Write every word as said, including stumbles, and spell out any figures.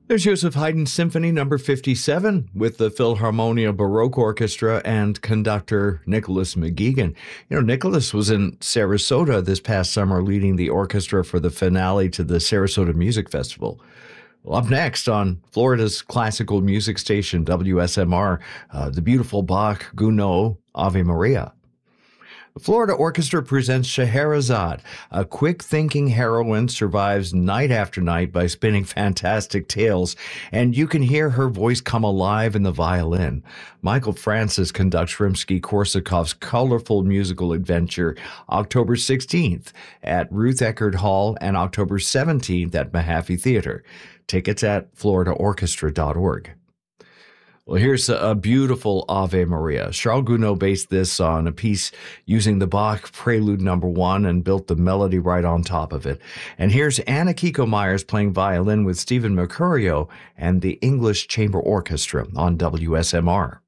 There's Joseph Haydn Symphony number fifty-seven with the Philharmonia Baroque Orchestra and conductor Nicholas McGeegan. You know, Nicholas was in Sarasota this past summer leading the orchestra for the finale to the Sarasota Music Festival. Well, up next on Florida's classical music station, W S M R, uh, the beautiful Bach Gounod Ave Maria. The Florida Orchestra presents Scheherazade. A quick-thinking heroine survives night after night by spinning fantastic tales, and you can hear her voice come alive in the violin. Michael Francis conducts Rimsky-Korsakov's colorful musical adventure October sixteenth at Ruth Eckerd Hall and October seventeenth at Mahaffey Theater. Tickets at florida orchestra dot org. Well, here's a beautiful Ave Maria. Charles Gounod based this on a piece using the Bach Prelude number one and built the melody right on top of it. And here's Anna Kiko Myers playing violin with Stephen Mercurio and the English Chamber Orchestra on W S M R.